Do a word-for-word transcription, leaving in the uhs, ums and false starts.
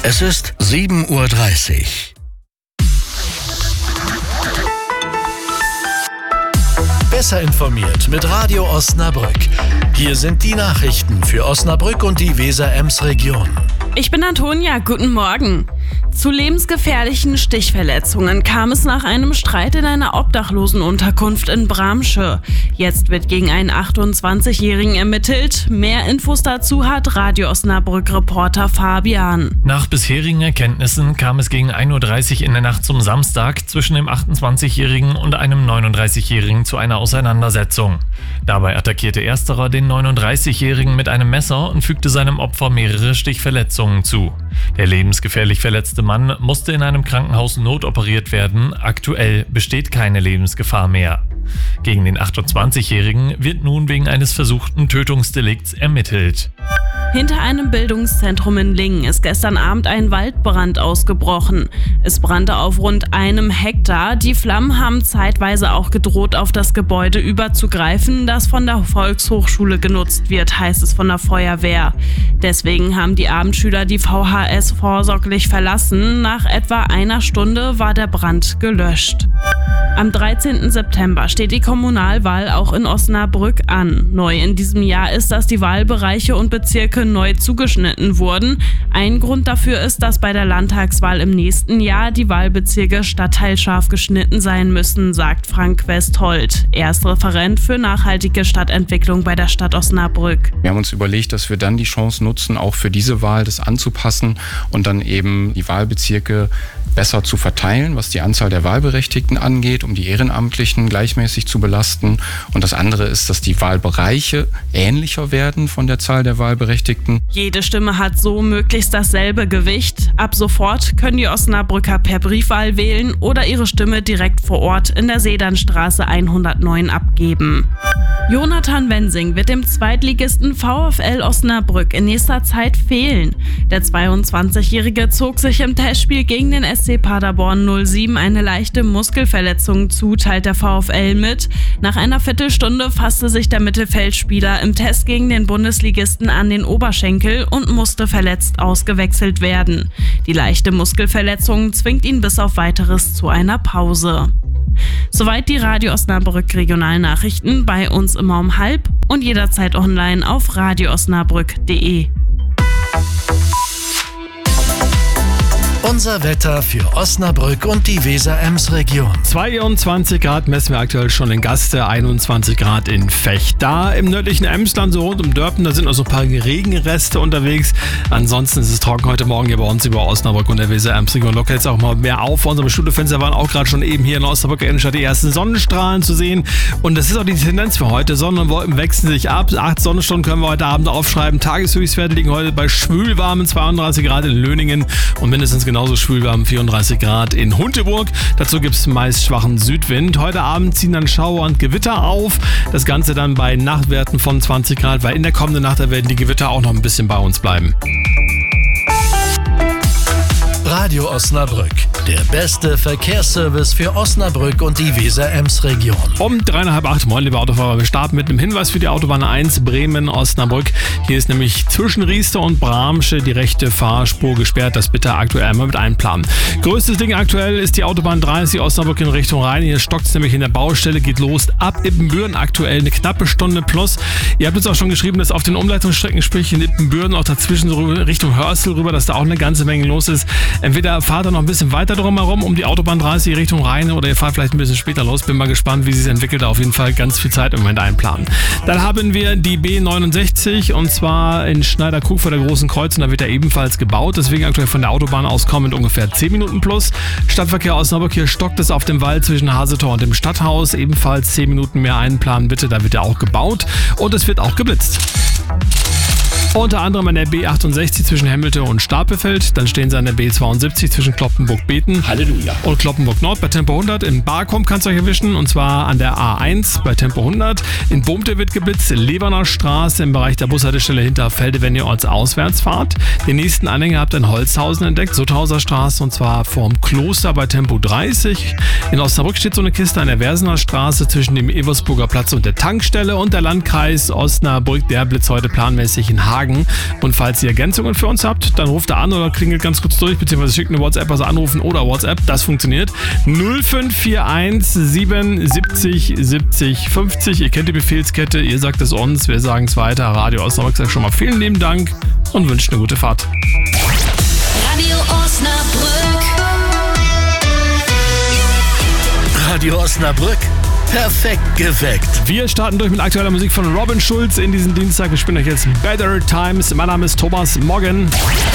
Es ist sieben Uhr dreißig. Besser informiert mit Radio Osnabrück. Hier sind die Nachrichten für Osnabrück und die Weser-Ems-Region. Ich bin Antonia, guten Morgen. Zu lebensgefährlichen Stichverletzungen kam es nach einem Streit in einer Obdachlosenunterkunft in Bramsche. Jetzt wird gegen einen achtundzwanzigjährigen ermittelt. Mehr Infos dazu hat Radio Osnabrück-Reporter Fabian. Nach bisherigen Erkenntnissen kam es gegen ein Uhr dreißig in der Nacht zum Samstag zwischen dem achtundzwanzigjährigen und einem neununddreißigjährigen zu einer Auseinandersetzung. Dabei attackierte ersterer den neununddreißigjährigen mit einem Messer und fügte seinem Opfer mehrere Stichverletzungen zu. Der lebensgefährlich verletzte Mann musste in einem Krankenhaus notoperiert werden. Aktuell besteht keine Lebensgefahr mehr. Gegen den achtundzwanzigjährigen wird nun wegen eines versuchten Tötungsdelikts ermittelt. Hinter einem Bildungszentrum in Lingen ist gestern Abend ein Waldbrand ausgebrochen. Es brannte auf rund einem Hektar. Die Flammen haben zeitweise auch gedroht, auf das Gebäude überzugreifen, das von der Volkshochschule genutzt wird, heißt es von der Feuerwehr. Deswegen haben die Abendschüler die V H S vorsorglich verlassen. Nach etwa einer Stunde war der Brand gelöscht. Am dreizehnten September steht die Kommunalwahl auch in Osnabrück an. Neu in diesem Jahr ist, dass die Wahlbereiche und Bezirke neu zugeschnitten wurden. Ein Grund dafür ist, dass bei der Landtagswahl im nächsten Jahr die Wahlbezirke stadtteilscharf geschnitten sein müssen, sagt Frank Westholt. Er ist Referent für nachhaltige Stadtentwicklung bei der Stadt Osnabrück. Wir haben uns überlegt, dass wir dann die Chance nutzen, auch für diese Wahl das anzupassen und dann eben die Wahlbezirke besser zu verteilen, was die Anzahl der Wahlberechtigten angeht, um die Ehrenamtlichen gleichmäßig zu belasten. Und das andere ist, dass die Wahlbereiche ähnlicher werden von der Zahl der Wahlberechtigten. Jede Stimme hat so möglichst dasselbe Gewicht. Ab sofort können die Osnabrücker per Briefwahl wählen oder ihre Stimme direkt vor Ort in der Sedernstraße hundertneun abgeben. Jonathan Wensing wird dem Zweitligisten VfL Osnabrück in nächster Zeit fehlen. Der zweiundzwanzigjährige zog sich im Testspiel gegen den S C Paderborn null sieben eine leichte Muskelverletzung zu, teilt der VfL mit. Nach einer Viertelstunde fasste sich der Mittelfeldspieler im Test gegen den Bundesligisten an den Oberschenkel und musste verletzt ausgewechselt werden. Die leichte Muskelverletzung zwingt ihn bis auf Weiteres zu einer Pause. Soweit die Radio Osnabrück Regionalnachrichten, bei uns immer um halb und jederzeit online auf radio osnabrück punkt de. Unser Wetter für Osnabrück und die Weser-Ems-Region. zweiundzwanzig Grad messen wir aktuell schon in Gaste, einundzwanzig Grad in Vechta. Im nördlichen Emsland, so rund um Dörpen, da sind noch so ein paar Regenreste unterwegs. Ansonsten ist es trocken heute Morgen hier bei uns über Osnabrück und der Weser-Ems-Region. Lockert jetzt auch mal mehr auf. Vor unserem Studiofenster waren auch gerade schon eben hier in Osnabrück Innenstadt die ersten Sonnenstrahlen zu sehen. Und das ist auch die Tendenz für heute. Sonne und Wolken wechseln sich ab. Acht Sonnenstunden können wir heute Abend aufschreiben. Tageshöchstwerte liegen heute bei schwülwarmen zweiunddreißig Grad in Löningen und mindestens genauso schwülwarm vierunddreißig Grad in Hunteburg. Dazu gibt es meist schwachen Südwind. Heute Abend ziehen dann Schauer und Gewitter auf. Das Ganze dann bei Nachtwerten von zwanzig Grad, weil in der kommenden Nacht werden die Gewitter auch noch ein bisschen bei uns bleiben. Radio Osnabrück, der beste Verkehrsservice für Osnabrück und die Weser-Ems-Region. Um dreieinhalb acht, moin liebe Autofahrer, wir starten mit einem Hinweis für die Autobahn eins Bremen-Osnabrück. Hier ist nämlich zwischen Riester und Bramsche die rechte Fahrspur gesperrt. Das bitte aktuell einmal mit einplanen. Größtes Ding aktuell ist die Autobahn dreißig Osnabrück in Richtung Rhein. Hier stockt es nämlich in der Baustelle, geht los ab Ippenbüren aktuell eine knappe Stunde plus. Ihr habt uns auch schon geschrieben, dass auf den Umleitungsstrecken, sprich in Ippenbüren, auch dazwischen so Richtung Hörstel rüber, dass da auch eine ganze Menge los ist. Entweder fahrt ihr noch ein bisschen weiter drumherum um die Autobahn dreißig Richtung Rhein oder ihr fahrt vielleicht ein bisschen später los. Bin mal gespannt, wie sie es entwickelt. Auf jeden Fall ganz viel Zeit im Moment einplanen. Dann haben wir die B neunundsechzig und zwar in Schneiderkrug vor der Großen Kreuz und da wird er ebenfalls gebaut. Deswegen aktuell von der Autobahn aus kommend ungefähr zehn Minuten plus. Stadtverkehr Osnabrück, hier stockt es auf dem Wald zwischen Hasetor und dem Stadthaus. Ebenfalls zehn Minuten mehr einplanen bitte, da wird er auch gebaut und es wird auch geblitzt. Unter anderem an der B achtundsechzig zwischen Hemmelte und Stapelfeld. Dann stehen sie an der B zweiundsiebzig zwischen Kloppenburg-Beten Halleluja. und Kloppenburg-Nord bei Tempo hundert. In Barkom kannst du euch erwischen und zwar an der A eins bei Tempo hundert. In Bohmte wird geblitzt, Leberner Straße im Bereich der Bushaltestelle Hinterfelde, wenn ihr ortsauswärts fahrt. Den nächsten Anhänger habt ihr in Holzhausen entdeckt, Sutthauser Straße und zwar vorm Kloster bei Tempo dreißig. In Osnabrück steht so eine Kiste an der Versener Straße zwischen dem Eversburger Platz und der Tankstelle und der Landkreis Osnabrück, der blitzt heute planmäßig in Hagen sagen. Und falls ihr Ergänzungen für uns habt, dann ruft da an oder klingelt ganz kurz durch, beziehungsweise schickt eine WhatsApp, also anrufen oder WhatsApp. Das funktioniert. null fünf vier eins siebenundsiebzig siebzig fünfzig. Ihr kennt die Befehlskette, ihr sagt es uns, wir sagen es weiter. Radio Osnabrück sagt schon mal vielen lieben Dank und wünscht eine gute Fahrt. Radio Osnabrück. Radio Osnabrück. Perfekt geweckt. Wir starten durch mit aktueller Musik von Robin Schulz in diesen Dienstag. Wir spielen euch jetzt Better Times. Mein Name ist Thomas. Morgen.